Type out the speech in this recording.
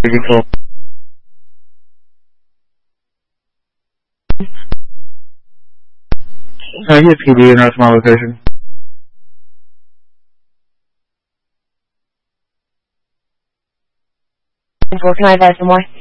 Control. Yes, PD, and that's my location. 4, can I advise some more?